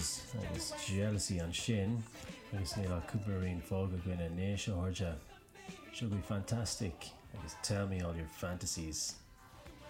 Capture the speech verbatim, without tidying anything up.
Buzz agus Jealousy an sin agus níl cúplaín fóga gine néisio horja. Should be fantastic. Just tell me all your fantasies.